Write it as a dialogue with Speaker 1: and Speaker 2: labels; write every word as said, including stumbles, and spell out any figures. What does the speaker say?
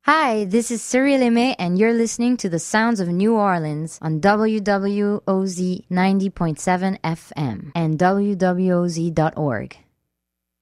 Speaker 1: Hi, this is Cyril Aimé, and you're listening to the Sounds of New Orleans on W W O Z ninety point seven F M and W W O Z dot org.